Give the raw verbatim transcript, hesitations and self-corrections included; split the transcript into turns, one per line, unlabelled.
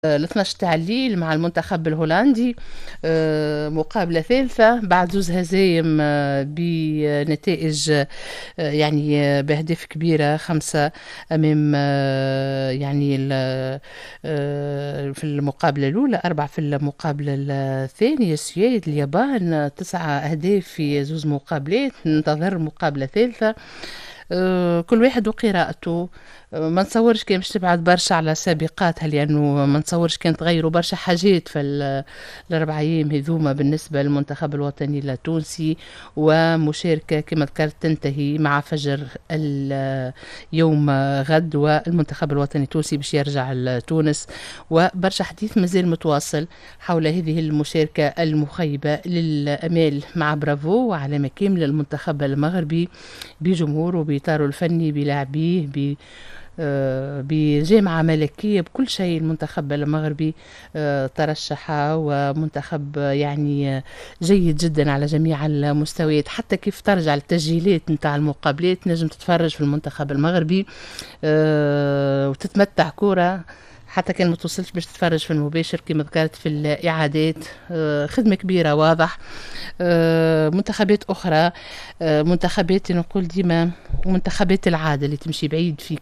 الاثناش تاع الليل مع المنتخب الهولندي. آه، مقابلة ثالثة بعد زوز هزايم آه، بنتائج آه، يعني آه، بأهداف كبيرة، خمسة أمام آه، يعني ال- آه، في المقابلة الأولى، أربعة في المقابلة الثانية. السويد، اليابان، آه، تسعة أهداف في زوز مقابلات. ننتظر مقابلة ثالثة. آه، كل واحد وقراءته. آه، ما نتصورش كان باش تبعد برشا على سابقاتها، لانه ما نتصورش كان تغيروا برشا حاجات في ال- الاربع ايام هذوما بالنسبه للمنتخب الوطني التونسي. ومشاركه كما ذكرت تنتهي مع فجر اليوم غد، والمنتخب الوطني التونسي باش يرجع لتونس. وبرشا حديث مازال متواصل حول هذه المشاركه المخيبه للامال، مع برافو وعلامه كامله للمنتخب المغربي بجمهوره، بإطاره الفني، بلاعبيه، ب آه، بجامعة ملكية، بكل شيء. المنتخب المغربي آه، ترشح، ومنتخب آه، يعني آه، جيد جدا على جميع المستويات. حتى كيف ترجع التسجيلات نتاع المقابلات نجم تتفرج في المنتخب المغربي آه، وتتمتع كورة، حتى كان ما توصلش باش تتفرج في المباشر كما ذكرت في الإعادات. آه، خدمة كبيرة واضح. آه، منتخبات أخرى، آه، منتخبات نقول ديما منتخبات العادة اللي تمشي بعيد في